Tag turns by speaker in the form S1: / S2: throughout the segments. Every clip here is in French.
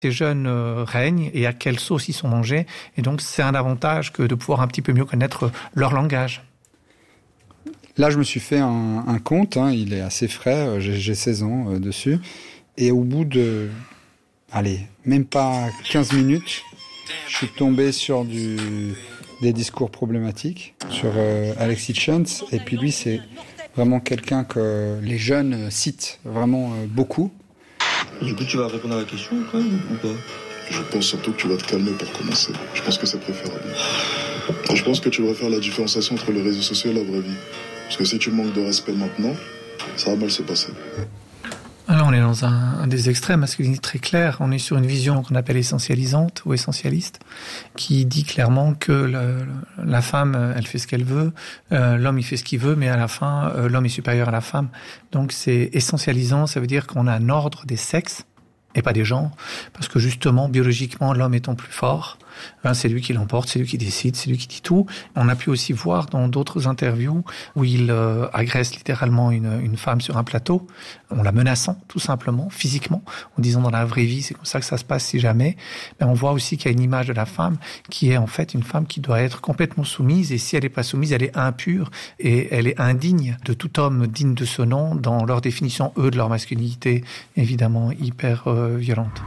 S1: Ces jeunes règnent et à quelle sauce ils sont mangés. Et donc, c'est un avantage que de pouvoir un petit peu mieux connaître leur langage.
S2: Là, je me suis fait un compte, il est assez frais, j'ai 16 ans dessus. Et au bout de, même pas 15 minutes, je suis tombé sur des discours problématiques, sur Alexis Chance. Et puis lui, c'est vraiment quelqu'un que les jeunes citent vraiment beaucoup.
S3: Du coup, tu vas répondre à la question quand même ou pas ?
S4: Je pense surtout que tu vas te calmer pour commencer. Je pense que c'est préférable. Et je pense que tu devrais faire la différenciation entre les réseaux sociaux et la vraie vie. Parce que si tu manques de respect maintenant, ça va mal se passer.
S1: Alors on est dans un des extrêmes masculinités très clair. On est sur une vision qu'on appelle essentialisante ou essentialiste, qui dit clairement que la femme, elle fait ce qu'elle veut, l'homme, il fait ce qu'il veut, mais à la fin, l'homme est supérieur à la femme. Donc c'est essentialisant, ça veut dire qu'on a un ordre des sexes, et pas des genres, parce que justement, biologiquement, l'homme étant plus fort, c'est lui qui l'emporte, c'est lui qui décide, c'est lui qui dit tout. On a pu aussi voir dans d'autres interviews où il agresse littéralement une femme sur un plateau, en la menaçant tout simplement, physiquement, en disant dans la vraie vie, c'est comme ça que ça se passe si jamais. Mais on voit aussi qu'il y a une image de la femme qui est en fait une femme qui doit être complètement soumise, et si elle n'est pas soumise, elle est impure et elle est indigne de tout homme digne de ce nom dans leur définition, eux, de leur masculinité, évidemment hyper violente.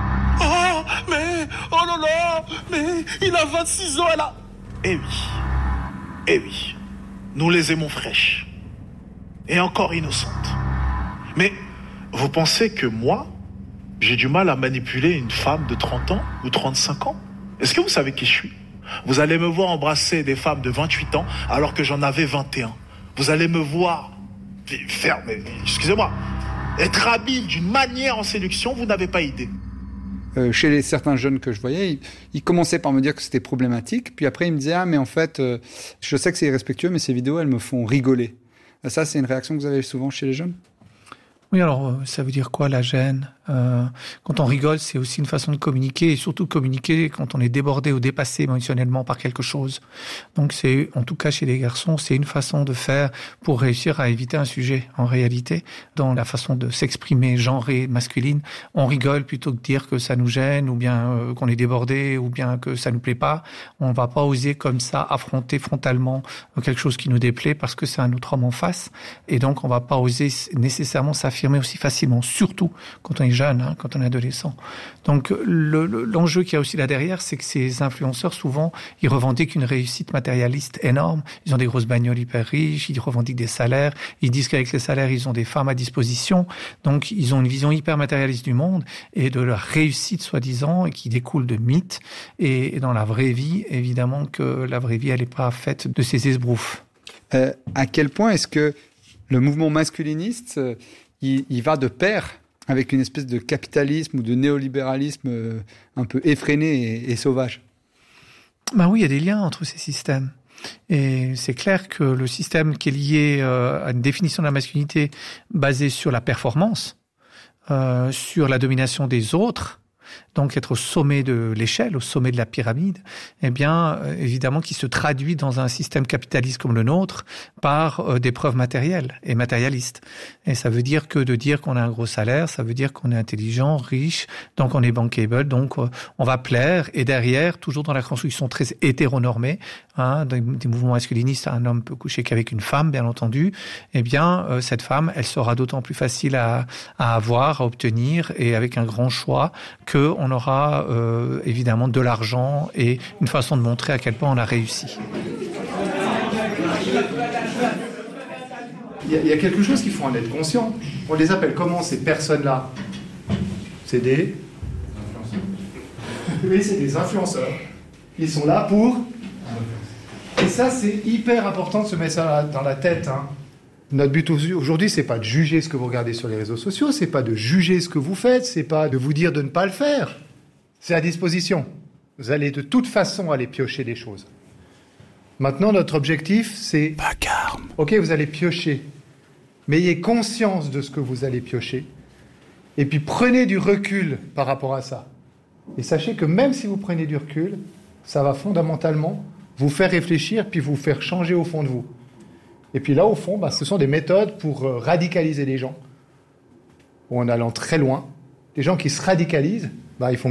S5: Oh là là, mais il a 26 ans, elle a... Eh oui, nous les aimons fraîches et encore innocentes. Mais vous pensez que moi, j'ai du mal à manipuler une femme de 30 ans ou 35 ans ? Est-ce que vous savez qui je suis ? Vous allez me voir embrasser des femmes de 28 ans alors que j'en avais 21. Vous allez me voir faire, excusez-moi, être habile d'une manière en séduction, vous n'avez pas idée.
S2: Chez certains jeunes que je voyais, ils commençaient par me dire que c'était problématique. Puis après, ils me disaient « mais en fait, je sais que c'est irrespectueux, mais ces vidéos, elles me font rigoler. » Ça, c'est une réaction que vous avez souvent chez les jeunes ?
S1: Oui, alors ça veut dire quoi la gêne ? Quand on rigole, c'est aussi une façon de communiquer, et surtout communiquer quand on est débordé ou dépassé émotionnellement par quelque chose. Donc c'est, en tout cas chez les garçons, c'est une façon de faire pour réussir à éviter un sujet. En réalité, dans la façon de s'exprimer genrée, masculine, on rigole plutôt que de dire que ça nous gêne, ou bien qu'on est débordé, ou bien que ça nous plaît pas. On va pas oser comme ça affronter frontalement quelque chose qui nous déplaît parce que c'est un autre homme en face, et donc on va pas oser nécessairement s'affirmer aussi facilement, surtout quand on est jeune, quand on est adolescent. Donc l'enjeu qu'il y a aussi là derrière, c'est que ces influenceurs, souvent, ils revendiquent une réussite matérialiste énorme. Ils ont des grosses bagnoles hyper riches, ils revendiquent des salaires, ils disent qu'avec les salaires, ils ont des femmes à disposition. Donc ils ont une vision hyper matérialiste du monde et de leur réussite, soi-disant, et qui découle de mythes. Et dans la vraie vie, évidemment que la vraie vie, elle n'est pas faite de ces esbroufs.
S2: À quel point est-ce que le mouvement masculiniste, il va de pair avec une espèce de capitalisme ou de néolibéralisme un peu effréné et sauvage ?
S1: Ben oui, il y a des liens entre ces systèmes. Et c'est clair que le système qui est lié à une définition de la masculinité basée sur la performance, sur la domination des autres, donc être au sommet de l'échelle, au sommet de la pyramide, eh bien, évidemment, qui se traduit dans un système capitaliste comme le nôtre par des preuves matérielles et matérialistes. Et ça veut dire que de dire qu'on a un gros salaire, ça veut dire qu'on est intelligent, riche, donc on est bankable, donc on va plaire. Et derrière, toujours dans la construction très hétéronormée, des mouvements masculinistes, un homme peut coucher qu'avec une femme, bien entendu, eh bien, cette femme, elle sera d'autant plus facile à avoir, à obtenir, et avec un grand choix, qu'on aura évidemment de l'argent et une façon de montrer à quel point on a réussi.
S6: Il y a quelque chose qu'il faut en être conscient. On les appelle comment ces personnes-là ? C'est des... Oui, c'est des influenceurs. Ils sont là pour... Et ça, c'est hyper important de se mettre ça dans la tête. Notre but aujourd'hui, c'est pas de juger ce que vous regardez sur les réseaux sociaux, c'est pas de juger ce que vous faites, c'est pas de vous dire de ne pas le faire. C'est à disposition. Vous allez de toute façon aller piocher des choses. Maintenant, notre objectif, c'est...
S5: Vacarme.
S6: Ok, vous allez piocher. Mais ayez conscience de ce que vous allez piocher. Et puis prenez du recul par rapport à ça. Et sachez que même si vous prenez du recul, ça va fondamentalement vous faire réfléchir puis vous faire changer au fond de vous. Et puis là, au fond, ce sont des méthodes pour radicaliser les gens. En allant très loin. Les gens qui se radicalisent, ils font